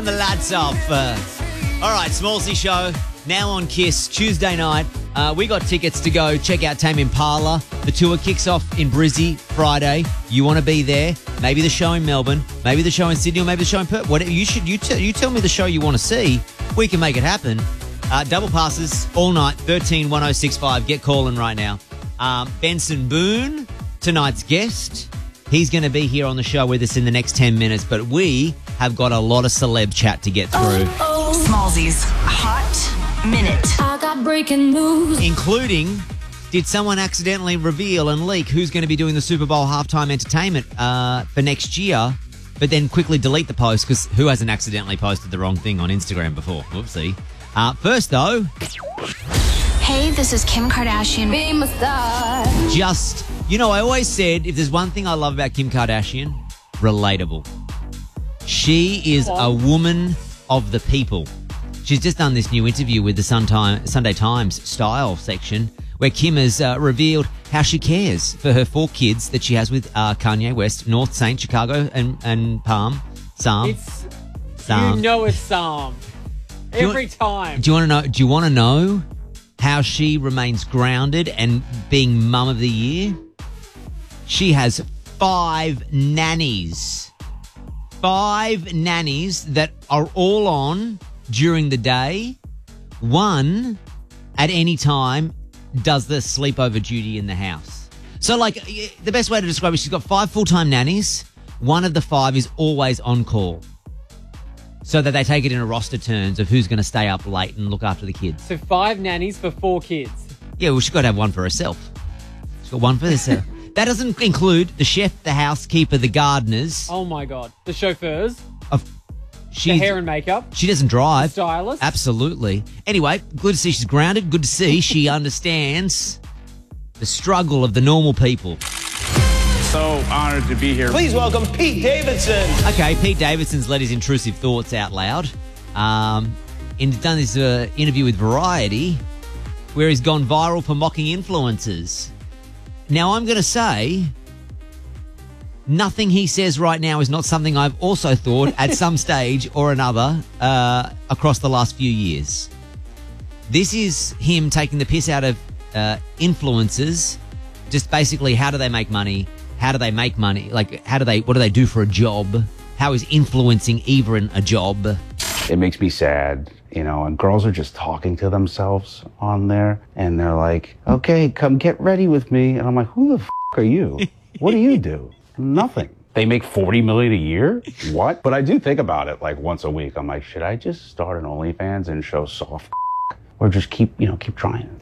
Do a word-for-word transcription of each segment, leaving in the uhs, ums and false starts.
The lads off. Uh, all right, Smallsy Show, now on Kiss, Tuesday night. Uh, we got tickets to go check out Tame Impala. The tour kicks off in Brizzy Friday. You want to be there? Maybe the show in Melbourne, maybe the show in Sydney, or maybe the show in Perth. Whatever you should, you, t- you tell me the show you want to see. We can make it happen. Uh, double passes all night, thirteen one oh six five. Get calling right now. Um, Benson Boone, tonight's guest. He's going to be here on the show with us in the next ten minutes, but we have got a lot of celeb chat to get through. Oh, oh. Smallsy's Hot Minute. I got breaking news. Including, did someone accidentally reveal and leak who's going to be doing the Super Bowl halftime entertainment uh, for next year, but then quickly delete the post because who hasn't accidentally posted the wrong thing on Instagram before? Whoopsie. Uh, first, though... Hey, this is Kim Kardashian. Be my star. Just, you know, I always said if there's one thing I love about Kim Kardashian, relatable. She is a woman of the people. She's just done this new interview with the Sun Time, Sunday Times style section where Kim has uh, revealed how she cares for her four kids that she has with uh, Kanye West, North Saint, Chicago, and, and Palm. Psalm. It's, Psalm. You know it's Psalm. Every you, time. Do you want to know? Do you want to know how she remains grounded and being mum of the year? She has five nannies. Five nannies that are all on during the day. One, at any time, does the sleepover duty in the house. So, like, the best way to describe it, she's got five full-time nannies. One of the five is always on call. So that they take it in a roster turns of who's going to stay up late and look after the kids. So five nannies for four kids. Yeah, well, she's got to have one for herself. She's got one for herself. That doesn't include the chef, the housekeeper, the gardeners. Oh, my God. The chauffeurs. Of, the hair and makeup. She doesn't drive. The stylist. Absolutely. Anyway, good to see she's grounded. Good to see she understands the struggle of the normal people. So honored to be here. Please welcome Pete Davidson. Okay, Pete Davidson's let his intrusive thoughts out loud. Um, and done this uh, interview with Variety where he's gone viral for mocking influencers. Now, I'm going to say nothing he says right now is not something I've also thought at some stage or another uh, across the last few years. This is him taking the piss out of uh, influencers. Just basically, how do they make money? How do they make money? Like, how do they, what do they do for a job? How is influencing even a job? It makes me sad, you know, and girls are just talking to themselves on there. And they're like, okay, come get ready with me. And I'm like, who the f*** are you? What do you do? Nothing. They make forty million dollars a year? What? But I do think about it like once a week. I'm like, should I just start an OnlyFans and show soft or just keep, you know, keep trying?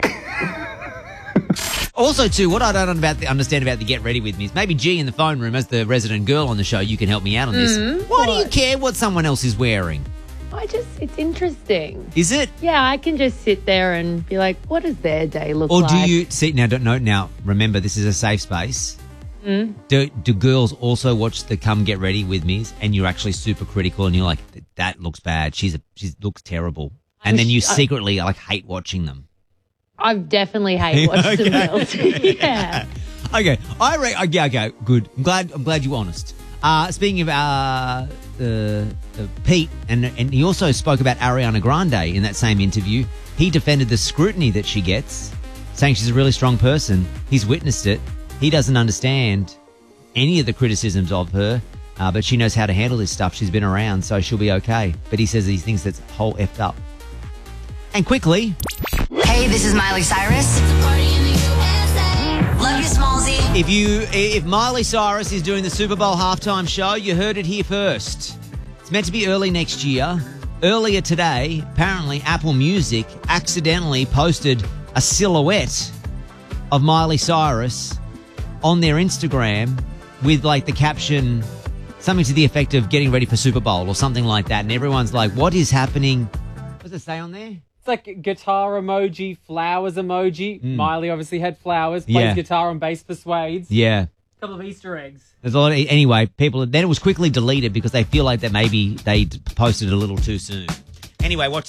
Also, too, what I don't about the, understand about the Get Ready With Me is maybe G in the phone room, as the resident girl on the show, you can help me out on this. Mm, Why what? do you care what someone else is wearing? I just, it's interesting. Is it? Yeah, I can just sit there and be like, what does their day look Or like? do you, see, now, don't know, now, remember, this is a safe space. Mm. Do, do girls also watch the Come Get Ready With Me's and you're actually super critical and you're like, that looks bad, she's a, she looks terrible. And I'm then you sh- secretly, like, hate watching them. I definitely hate watching Okay. them else. Yeah. Okay, I re- okay, okay, good. I'm glad. I'm glad you're honest. Uh, speaking of uh, uh, uh, Pete, and and he also spoke about Ariana Grande in that same interview. He defended the scrutiny that she gets, saying she's a really strong person. He's witnessed it. He doesn't understand any of the criticisms of her, uh, but she knows how to handle this stuff. She's been around, so she'll be okay. But he says he thinks that's whole effed up. And quickly. Hey, this is Miley Cyrus. Love you, Smallsy. If you, if Miley Cyrus is doing the Super Bowl halftime show, you heard it here first. It's meant to be early next year. Earlier today, apparently Apple Music accidentally posted a silhouette of Miley Cyrus on their Instagram with like the caption, something to the effect of getting ready for Super Bowl or something like that. And everyone's like, what is happening? What does it say on there? It's like guitar emoji, flowers emoji. Mm. Miley obviously had flowers, plays Yeah. guitar and bass persuades. Yeah. A couple of Easter eggs. There's a lot of, anyway, people, then it was quickly deleted because they feel like that maybe they posted it a little too soon. Anyway, watch